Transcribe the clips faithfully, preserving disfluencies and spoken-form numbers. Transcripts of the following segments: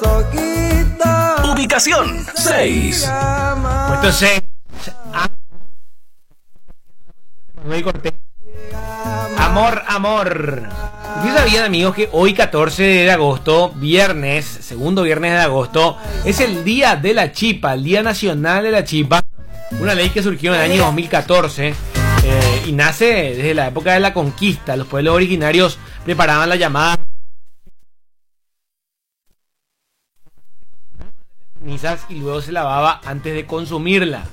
Ubicación seis. Puesto seis. Manuel Cortés. Amor, amor. ¿Ustedes sabían, amigos, que hoy catorce de agosto, viernes, segundo viernes de agosto, es el Día de la Chipa, el Día Nacional de la Chipa? Una ley que surgió en el año dos mil catorce eh, y nace desde la época de la conquista. Los pueblos originarios preparaban la llamada cenizas y luego se lavaba antes de consumirla.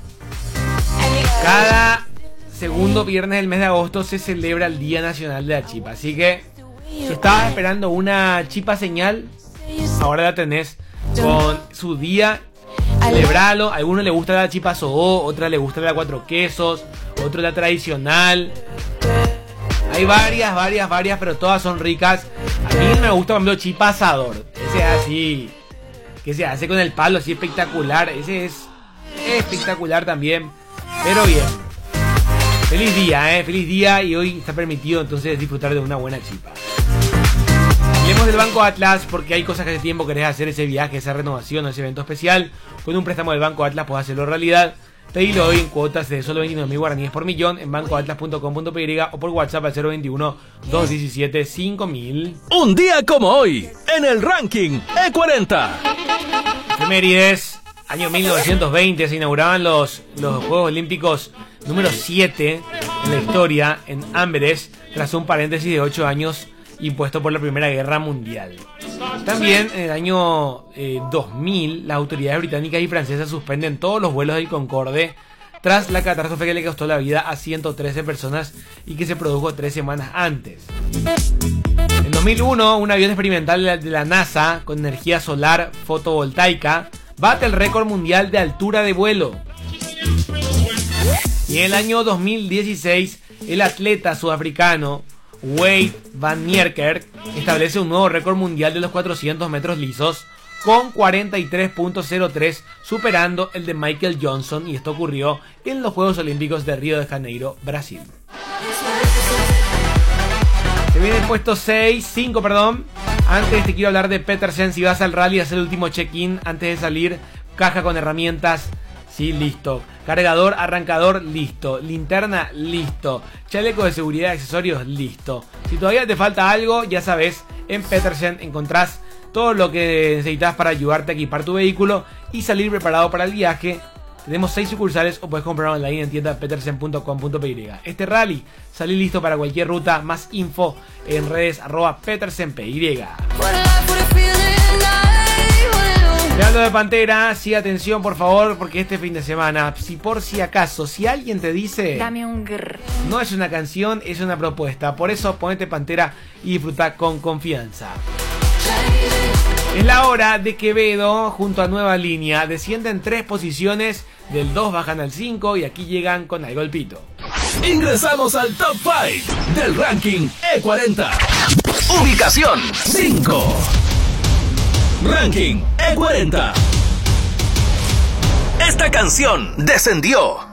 Cada segundo viernes del mes de agosto se celebra el Día Nacional de la Chipa. Así que si estabas esperando una chipa señal, ahora la tenés con su día. Celebralo. A algunos les gusta la chipa soó, otra le gusta la cuatro quesos, otro la tradicional. Hay varias, varias, varias, pero todas son ricas. A mí me gusta, por ejemplo, chipa asador. Ese es así, que se hace con el palo, así espectacular. Ese es espectacular también. Pero bien. Feliz día, eh. Feliz día, y hoy está permitido entonces disfrutar de una buena chipa. Hablemos del Banco Atlas, porque hay cosas que hace tiempo querés hacer, ese viaje, esa renovación, ese evento especial. Con un préstamo del Banco Atlas podés hacerlo realidad. Pedilo hoy en cuotas de solo veintinueve mil guaraníes por millón en banco atlas punto com punto pe o por WhatsApp al cero veintiuno, dos diecisiete, cinco mil. Un día como hoy, en el ranking E cuarenta. Efemérides. Año mil novecientos veinte se inauguraban los, los Juegos Olímpicos número siete en la historia en Amberes, tras un paréntesis de ocho años impuesto por la Primera Guerra Mundial. También en el año eh, dos mil, las autoridades británicas y francesas suspenden todos los vuelos del Concorde tras la catástrofe que le costó la vida a ciento trece personas y que se produjo tres semanas antes. En dos mil uno, un avión experimental de la NASA con energía solar fotovoltaica bate el récord mundial de altura de vuelo. Y en el año dos mil dieciséis, el atleta sudafricano Wade Van Niekerk establece un nuevo récord mundial de los cuatrocientos metros lisos con cuarenta y tres punto cero tres, superando el de Michael Johnson, y esto ocurrió en los Juegos Olímpicos de Río de Janeiro, Brasil. Se viene el puesto seis, cinco, perdón. Antes te quiero hablar de Petersen. Si vas al rally, hacer el último check-in antes de salir. Caja con herramientas, sí, listo. Cargador, arrancador, listo. Linterna, listo. Chaleco de seguridad y accesorios, listo. Si todavía te falta algo, ya sabes, en Petersen encontrás todo lo que necesitas para ayudarte a equipar tu vehículo y salir preparado para el viaje. Tenemos seis sucursales o puedes comprar online en tienda petersen punto com punto pe. Este rally, salí listo para cualquier ruta. Más info en redes arroba petersenpy. Te hablo de Pantera, sí, atención por favor, porque este fin de semana, si por si acaso, si alguien te dice dame un grr, no es una canción, es una propuesta. Por eso ponete Pantera y disfruta con confianza. Es la hora de Quevedo junto a Nueva Línea. Descienden tres posiciones, del dos bajan al cinco y aquí llegan con el golpito. Ingresamos al top cinco del ranking E cuarenta. Ubicación cinco. Ranking E cuarenta. Esta canción descendió